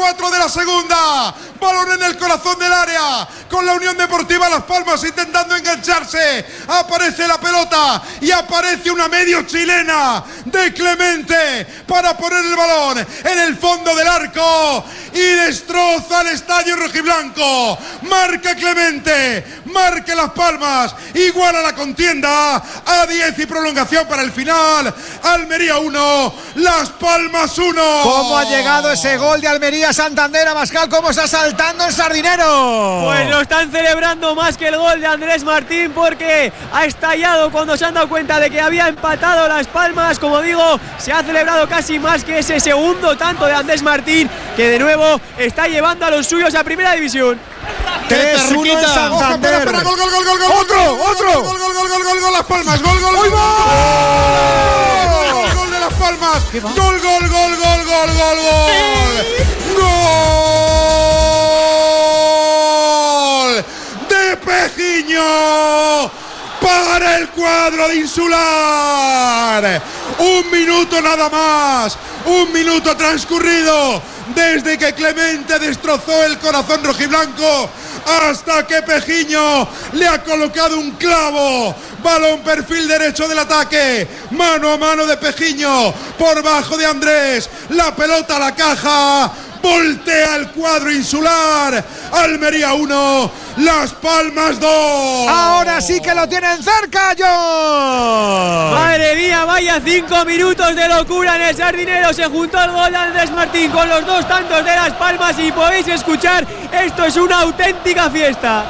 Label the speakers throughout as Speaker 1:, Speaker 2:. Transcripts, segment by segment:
Speaker 1: 4 de la segunda. Balón en el corazón del área. Con la Unión Deportiva Las Palmas intentando engancharse. Aparece la pelota y aparece una medio chilena de Clemente para poner el balón en el fondo del arco y destroza el estadio rojiblanco. Marca Clemente, marca Las Palmas, iguala la contienda a 10 y prolongación para el final. Almería 1, Las Palmas 1.
Speaker 2: ¿Cómo ha llegado ese gol de Almería Santander, Abascal? ¿Cómo está saltando el Sardinero?
Speaker 3: Pues lo están celebrando más que el gol de Andrés Martín, porque ha estallado cuando se han dado cuenta de que había empatado Las Palmas. Como digo, se ha celebrado casi más que ese segundo tanto de Andrés Martín, que de nuevo está llevando a los suyos a primera división.
Speaker 2: 3-1 en Santander.
Speaker 1: Espera, gol,
Speaker 2: Otro.
Speaker 1: Gol, Las Palmas, gol de Las Palmas. Gol de Pejiño para el cuadro de Insular. Un minuto nada más, un minuto transcurrido desde que Clemente destrozó el corazón rojiblanco hasta que Pejiño le ha colocado un clavo. Balón perfil derecho del ataque, mano a mano de Pejiño por bajo de Andrés, la pelota a la caja. Voltea el cuadro insular. Almería 1, Las Palmas 2.
Speaker 2: Ahora sí que lo tienen cerca, John.
Speaker 3: Madre mía, vaya 5 minutos de locura en el Sardinero. Se juntó el gol de Andrés Martín con los dos tantos de Las Palmas y podéis escuchar, esto es una auténtica fiesta.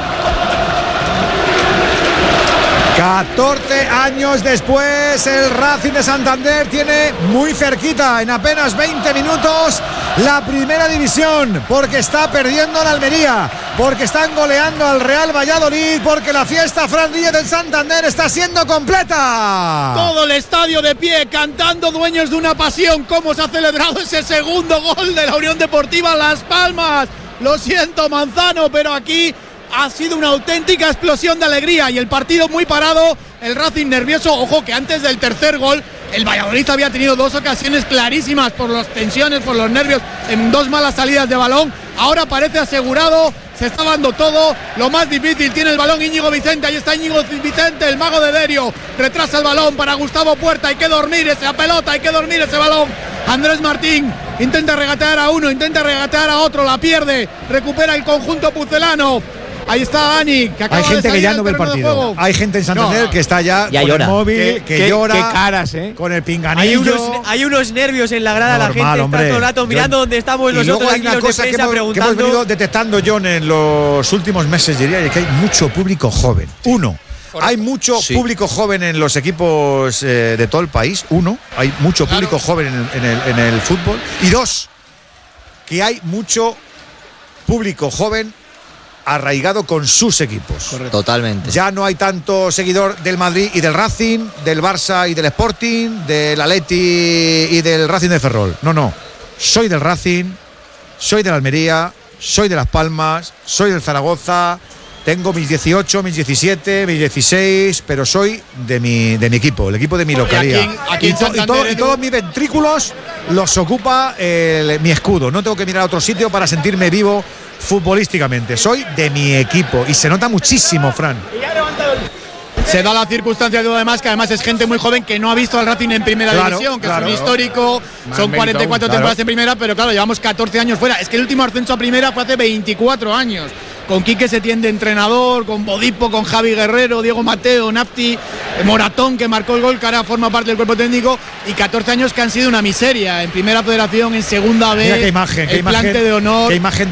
Speaker 2: 14 años después, el Racing de Santander tiene muy cerquita, en apenas 20 minutos, la primera división, porque está perdiendo la Almería, porque están goleando al Real Valladolid, porque la fiesta Fran Díez del Santander está siendo completa.
Speaker 4: Todo el estadio de pie, cantando, dueños de una pasión. Cómo se ha celebrado ese segundo gol de la Unión Deportiva Las Palmas. Lo siento, Manzano, pero aquí ha sido una auténtica explosión de alegría y el partido muy parado, el Racing nervioso. Ojo que antes del tercer gol el Valladolid había tenido dos ocasiones clarísimas por las tensiones, por los nervios, en dos malas salidas de balón. Ahora parece asegurado, se está dando todo. Lo más difícil, tiene el balón Íñigo Vicente, ahí está Íñigo Vicente, el mago de Derio, retrasa el balón para Gustavo Puerta, hay que dormir esa pelota, hay que dormir ese balón. Andrés Martín intenta regatear a uno, intenta regatear a otro, la pierde, recupera el conjunto pucelano. Ahí está Dani, que acaba
Speaker 2: hay gente
Speaker 4: de
Speaker 2: que ya no ve el
Speaker 4: terreno de
Speaker 2: partido.
Speaker 4: juego.
Speaker 2: Hay gente en Santander que está ya con
Speaker 5: llora.
Speaker 2: el móvil, que llora.
Speaker 5: Qué caras,
Speaker 2: con el pinganillo.
Speaker 3: Hay unos nervios en la grada,
Speaker 2: Normal,
Speaker 3: la gente
Speaker 2: hombre.
Speaker 3: está todo el rato mirando dónde estamos
Speaker 2: Y
Speaker 3: nosotros
Speaker 2: luego hay
Speaker 3: aquí
Speaker 2: una
Speaker 3: los de
Speaker 2: cosa
Speaker 3: prensa
Speaker 2: que hemos
Speaker 3: preguntando.
Speaker 2: venido detectando, John, en los últimos meses, diría, y que hay mucho público joven. Uno, hay mucho público joven en los equipos de todo el país. Uno, hay mucho público joven en el fútbol. Y dos, que hay mucho público joven arraigado con sus equipos.
Speaker 5: Correcto. Totalmente.
Speaker 2: Ya no hay tanto seguidor del Madrid y del Racing, del Barça y del Sporting, del Atleti y del Racing de Ferrol. No. Soy del Racing, soy del Almería, soy de Las Palmas, soy del Zaragoza. Tengo mis 18, mis 17, mis 16, pero soy de mi equipo, el equipo de mi localidad.
Speaker 4: Aquí
Speaker 2: y todos mis ventrículos los ocupa mi escudo. No tengo que mirar a otro sitio para sentirme vivo futbolísticamente. Soy de mi equipo y se nota muchísimo, Fran.
Speaker 4: Se da la circunstancia de además que además es gente muy joven que no ha visto al Racing en primera división, que es un histórico, son 44 temporadas en primera, pero claro, llevamos 14 años fuera. Es que el último ascenso a primera fue hace 24 años. Con Quique Setién de entrenador, con Bodipo, con Javi Guerrero, Diego Mateo, Nafti, Moratón, que marcó el gol, que ahora forma parte del cuerpo técnico, y 14 años que han sido una miseria en primera federación, en segunda B.
Speaker 2: Mira qué imagen,
Speaker 4: plante de honor.
Speaker 2: Qué imagen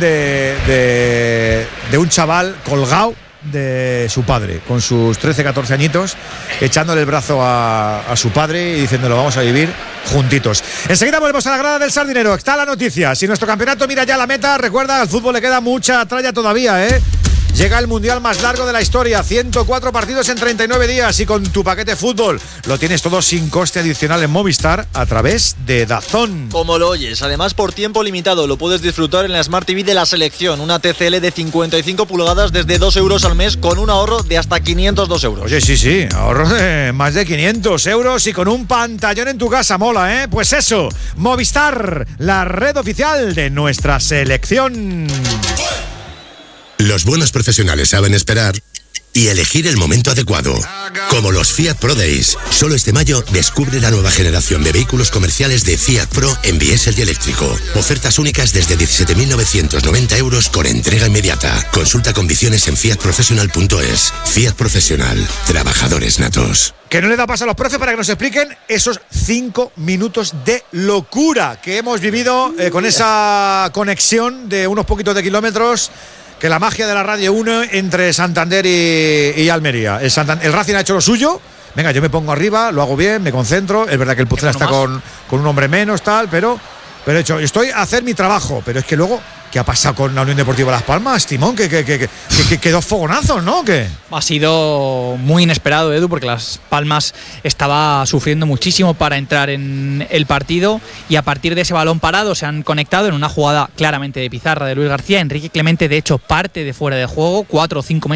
Speaker 2: de un chaval colgado de su padre, con sus 13-14 añitos, echándole el brazo a su padre y diciéndolo, vamos a vivir juntitos. Enseguida volvemos a la grada del Sardinero. Está la noticia. Si nuestro campeonato mira ya la meta, recuerda, al fútbol le queda mucha tralla todavía, Llega el mundial más largo de la historia, 104 partidos en 39 días y con tu paquete fútbol lo tienes todo sin coste adicional en Movistar a través de DAZN.
Speaker 5: Como lo oyes, además por tiempo limitado lo puedes disfrutar en la Smart TV de la selección, una TCL de 55 pulgadas desde 2 euros al mes con un ahorro de hasta 502 euros.
Speaker 2: Oye, sí, ahorro de más de 500 euros y con un pantallón en tu casa, mola, ¿eh? Pues eso, Movistar, la red oficial de nuestra selección.
Speaker 6: Los buenos profesionales saben esperar y elegir el momento adecuado. Como los Fiat Pro Days. Solo este mayo descubre la nueva generación de vehículos comerciales de Fiat Pro en diésel y eléctrico. Ofertas únicas desde 17.990 euros con entrega inmediata. Consulta condiciones en fiatprofessional.es. Fiat Professional. Trabajadores natos.
Speaker 2: Que no le da paso a los profes para que nos expliquen esos 5 minutos de locura que hemos vivido con esa conexión de unos poquitos de kilómetros. Que la magia de la Radio 1 entre Santander y Almería. El Racing ha hecho lo suyo. Venga, yo me pongo arriba, lo hago bien, me concentro. Es verdad que el Pucela está con un hombre menos, tal, pero estoy a hacer mi trabajo. Pero es que luego, ¿qué ha pasado con la Unión Deportiva Las Palmas, Timón? Que dos fogonazos, ¿no? ¿Qué?
Speaker 7: Ha sido muy inesperado, Edu, porque Las Palmas estaba sufriendo muchísimo para entrar en el partido y a partir de ese balón parado se han conectado en una jugada claramente de pizarra de Luis García. Enrique Clemente, de hecho, parte de fuera de juego, 4 o 5 metros